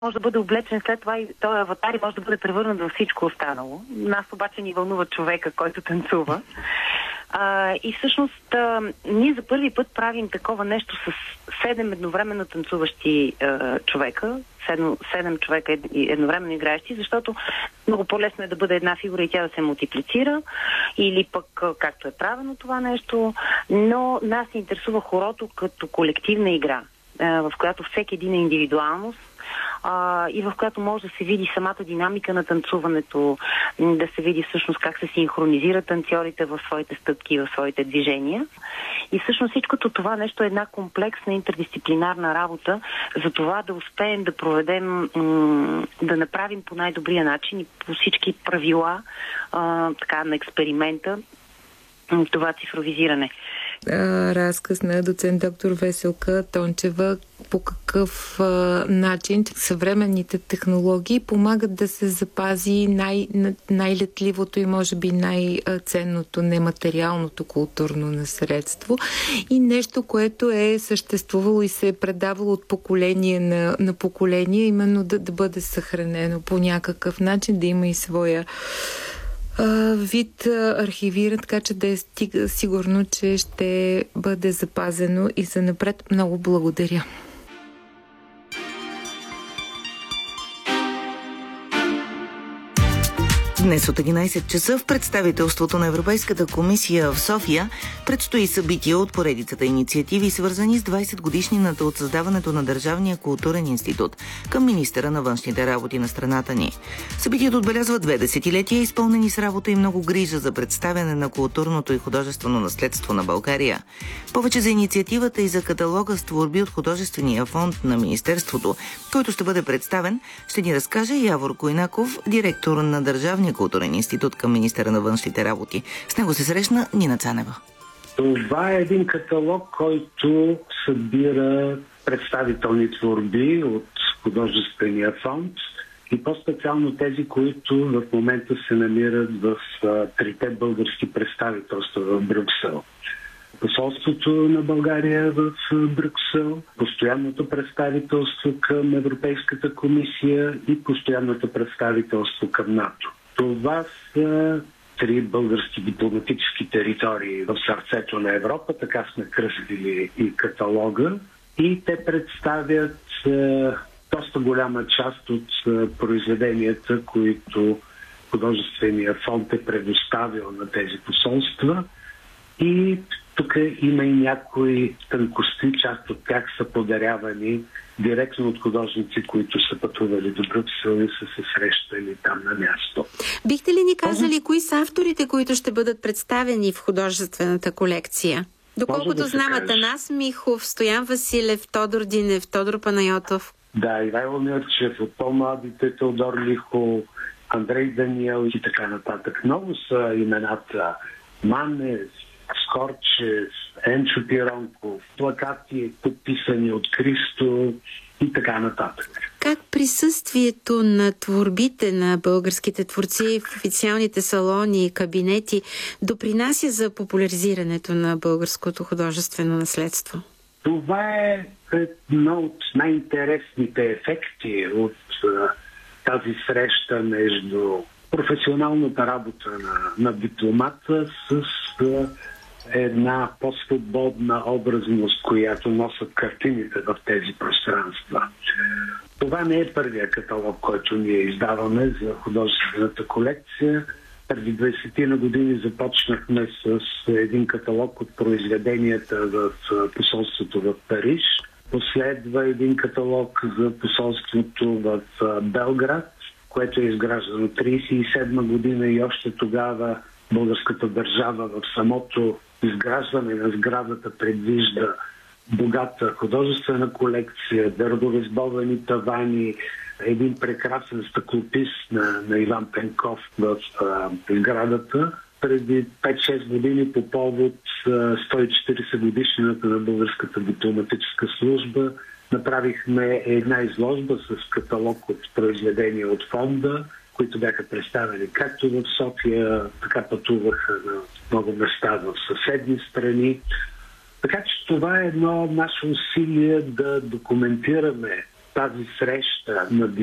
може да бъде облечен след това и този аватар може да бъде превърнат във всичко останало. Нас обаче ни вълнува човека, който танцува. И всъщност ние за първи път правим такова нещо с 7 едновременно танцуващи човека, 7 човека едновременно играещи, защото много по-лесно е да бъде една фигура и тя да се мултиплицира, или пък както е правено това нещо, но нас ни интересува хорото като колективна игра, в която всеки един е индивидуалност, и в която може да се види самата динамика на танцуването, да се види всъщност как се синхронизират танцорите в своите стъпки, в своите движения. И всъщност всичкото това нещо е една комплексна интердисциплинарна работа, за това да успеем да проведем, да направим по най-добрия начин и по всички правила така, на експеримента това цифровизиране. Разказ на доцент доктор Веселка Тончева, по какъв начин съвременните технологии помагат да се запази най-летливото и може би най-ценното нематериалното културно наследство и нещо, което е съществувало и се е предавало от поколение на поколение, именно да бъде съхранено по някакъв начин, да има и своя вид архивира, така че да е сигурно, че ще бъде запазено и занапред. Много благодаря. Днес от 11 часа в представителството на Европейската комисия в София предстои събитие от поредицата инициативи, свързани с 20-годишнината от създаването на Държавния културен институт към министъра на външните работи на страната ни. Събитието отбелязва 2 десетилетия, изпълнени с работа и много грижа за представяне на културното и художествено наследство на България. Повече за инициативата и за каталога с творби от художествения фонд на Министерството, който ще бъде представен, ще ни разкаже Явор Койнаков, директор на Държавния културен институт към министъра на външните работи. С него се срещна Нина Цанева. Това е един каталог, който събира представителни творби от художествения фонд и по-специално тези, които в момента се намират в 3 български представителства в Брюксел. Посолството на България в Брюксел, постоянното представителство към Европейската комисия и постоянното представителство към НАТО. Това са 3 български дипломатически територии в сърцето на Европа, така сме кръстили и каталога, и те представят доста голяма част от произведенията, които художественият фонд е предоставил на тези посолства. И тук има и някои тънкости, част от тях са подарявани директно от художници, които са пътували до Брюксел и са се срещали там на място. Бихте ли ни казали кои са авторите, които ще бъдат представени в художествената колекция? Доколкото знам, Атанас Михов, Стоян Василев, Тодор Динев, Тодор Панайотов. Да, Ивайло Мирчев, от по-младите Теодор Лихо, Андрей Даниел и така нататък. Много са имената. Манев, Скорчев, Енчо Пиронков, плакати подписани от Христо и така нататък. Как присъствието на творбите на българските творци в официалните салони и кабинети допринася за популяризирането на българското художествено наследство? Това е едно от най-интересните ефекти от тази среща между професионалната работа на дипломата с една по-свободна образност, която носят картините в тези пространства. Това не е първия каталог, който ние издаваме за художествената колекция. Преди 20 на години започнахме с един каталог от произведенията в посолството в Париж. Последва един каталог за посолството в Белград, което е изграждано 1937 година и още тогава българската държава в самото изграждане на сградата предвижда богата художествена колекция, дъргове с бобени тавани, един прекрасен стъклопис на Иван Пенков в сградата. Преди 5-6 години по повод 140 годишнината на българската дипломатическа служба направихме една изложба с каталог от произведения от фонда, които бяха представени както в София, така пътуваха на много места в съседни страни. Така че това е едно наше усилие да документираме тази среща на